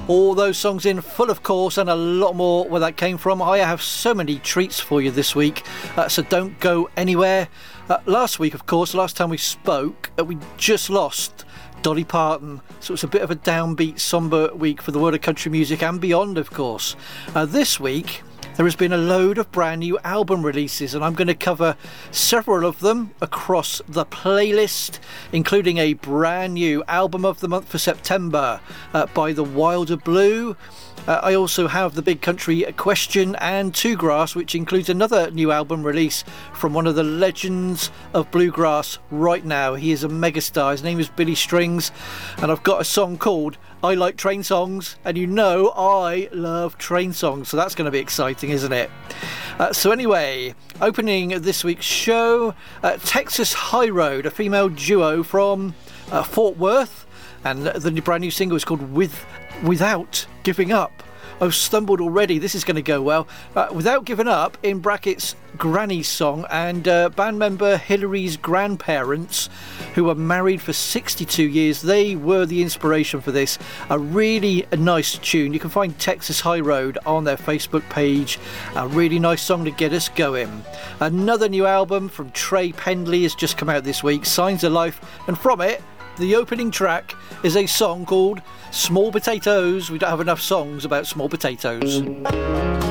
All those songs in full, of course, and a lot more where that came from. I have so many treats for you this week, so don't go anywhere. Last week, of course, last time we spoke, we just lost Dolly Parton, so it's a bit of a downbeat, sombre week for the world of country music and beyond, of course. This week, there has been a load of brand new album releases, and I'm going to cover several of them across the playlist, including a brand new album of the month for September by The Wilder Blue. I also have the Big Country Question and Two Grass, which includes another new album release from one of the legends of bluegrass right now. He is a megastar. His name is Billy Strings, and I've got a song called I Like Train Songs, and you know I love train songs, so that's going to be exciting, isn't it? So anyway, opening this week's show, Texas High Road, a female duo from Fort Worth, and the brand new single is called Without Giving Up. I've stumbled already, this is going to go well. Without Giving Up, in brackets, Granny's song, and band member Hillary's grandparents, who were married for 62 years, they were the inspiration for this. A really nice tune. You can find Texas High Road on their Facebook page. A really nice song to get us going. Another new album from Trey Pendley has just come out this week, Signs of Life, and from it, the opening track is a song called Small Potatoes. We don't have enough songs about small potatoes.